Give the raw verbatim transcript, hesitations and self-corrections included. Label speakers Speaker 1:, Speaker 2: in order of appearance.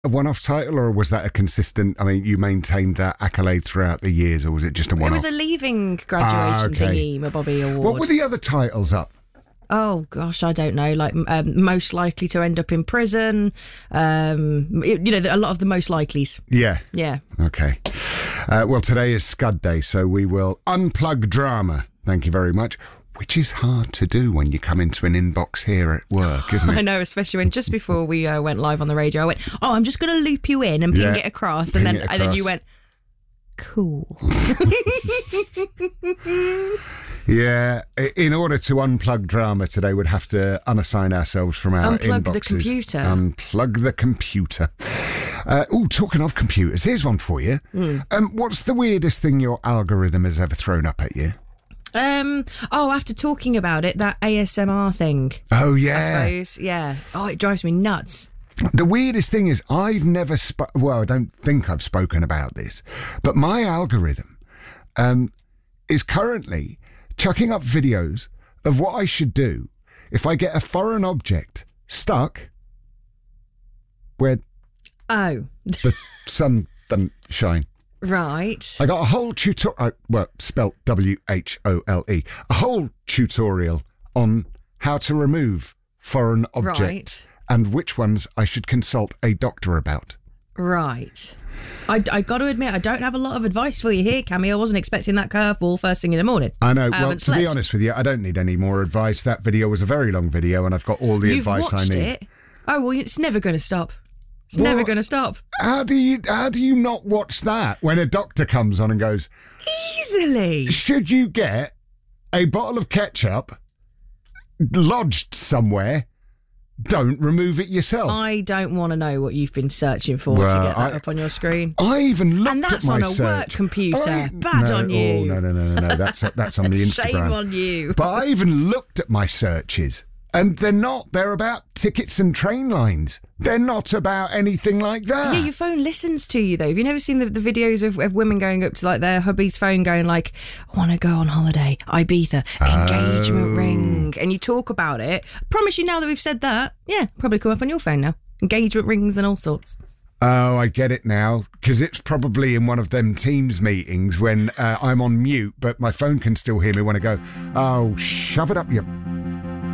Speaker 1: a one-off title, or was that a consistent? I mean, you maintained that accolade throughout the years, or was it just a one-off?
Speaker 2: It was a leaving graduation
Speaker 1: ah, okay.
Speaker 2: thingy, my Bobby Award.
Speaker 1: What were the other titles up?
Speaker 2: Oh gosh, I don't know. Like um, most likely to end up in prison. Um, it, you know, a lot of the most likelies.
Speaker 1: Yeah.
Speaker 2: Yeah.
Speaker 1: Okay. Uh, well, today is Scud Day, so we will unplug drama. Thank you very much. Which is hard to do when you come into an inbox here at work, isn't it?
Speaker 2: I know, especially when just before we uh, went live on the radio, I went, "Oh, I'm just going to loop you in and ping
Speaker 1: yeah.
Speaker 2: it across,"
Speaker 1: ping
Speaker 2: and then
Speaker 1: across.
Speaker 2: and then you went, "Cool."
Speaker 1: Yeah, in order to unplug drama today, we'd have to unassign ourselves from our
Speaker 2: Unplug
Speaker 1: inboxes.
Speaker 2: the computer.
Speaker 1: Unplug the computer. Uh, oh, talking of computers, here's one for you. Mm. Um, what's the weirdest thing your algorithm has ever thrown up at you?
Speaker 2: Um. Oh, after talking about it, that A S M R thing.
Speaker 1: Oh, yeah.
Speaker 2: I suppose, yeah. Oh, it drives me nuts.
Speaker 1: The weirdest thing is I've never, sp- well, I don't think I've spoken about this, but my algorithm um, is currently chucking up videos of what I should do if I get a foreign object stuck where
Speaker 2: oh.
Speaker 1: the sun doesn't shine.
Speaker 2: Right.
Speaker 1: I got a whole tutorial, well, spelt W H O L E, a whole tutorial on how to remove foreign objects
Speaker 2: right.
Speaker 1: and which ones I should consult a doctor about.
Speaker 2: Right. I, I got to admit, I don't have a lot of advice for you here, Cammy. I wasn't expecting that curveball first thing in the morning.
Speaker 1: I know.
Speaker 2: I
Speaker 1: well, to
Speaker 2: slept.
Speaker 1: be honest with you, I don't need any more advice. That video was a very long video and I've got all the
Speaker 2: You've
Speaker 1: advice I need.
Speaker 2: It? Oh, well, it's never going to stop. It's
Speaker 1: What?
Speaker 2: never going to stop.
Speaker 1: How do you how do you not watch that when a doctor comes on and goes,
Speaker 2: easily,
Speaker 1: should you get a bottle of ketchup lodged somewhere, don't remove it yourself?
Speaker 2: I don't want to know what you've been searching for
Speaker 1: well,
Speaker 2: to get that
Speaker 1: I,
Speaker 2: up on your screen.
Speaker 1: I even looked
Speaker 2: and that's
Speaker 1: at my
Speaker 2: on a
Speaker 1: search.
Speaker 2: work computer.
Speaker 1: I,
Speaker 2: Bad
Speaker 1: no,
Speaker 2: on you.
Speaker 1: Oh, no, no, no, no, no. That's that's on the Instagram.
Speaker 2: Shame on you.
Speaker 1: But I even looked at my searches. And they're not. They're about tickets and train lines. They're not about anything like that.
Speaker 2: Yeah, your phone listens to you, though. Have you never seen the, the videos of, of women going up to like their hubby's phone going like, I want to go on holiday, Ibiza, engagement
Speaker 1: oh.
Speaker 2: ring. And you talk about it. I promise you now that we've said that, yeah, probably come up on your phone now. Engagement rings and all sorts.
Speaker 1: Oh, I get it now. Because it's probably in one of them Teams meetings when uh, I'm on mute, but my phone can still hear me when I go, oh, shove it up your